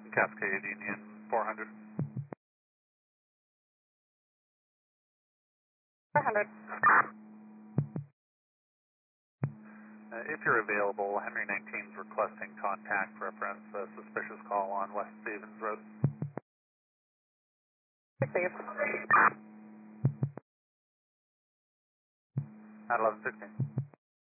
Cascade Union 400. 400. If you're available, Henry 19 is requesting contact reference a suspicious call on West Stevens Road. Received. At 11:16.